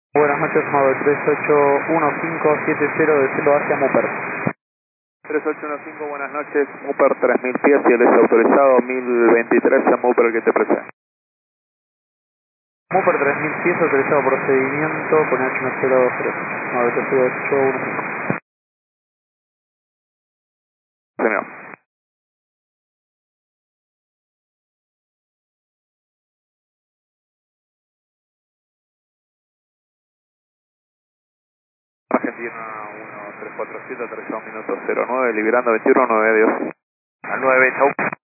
Buenas noches, Mave 381570 de cielo hacia Mupper. 3815, buenas noches, Mupper 3000 pies y el desautorizado 1023 a Mupper que te presenta. Mupper 3000 pies autorizado procedimiento con H1023. Mave 3815. Señor. Argentina 1347, aterrizado minuto 09, liberando 21, 9, adiós. Al 9, chau.